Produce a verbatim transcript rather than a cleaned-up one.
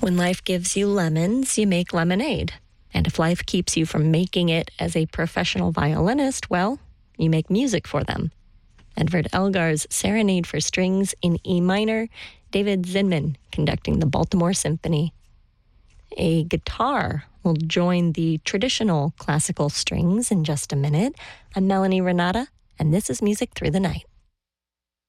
When life gives you lemons, you make lemonade. And if life keeps you from making it as a professional violinist, well, you make music for them. Edvard Elgar's Serenade for Strings in E minor, David Zinman conducting the Baltimore Symphony. A guitar will join the traditional classical strings in just a minute. I'm Melanie Renata, and this is Music Through the Night.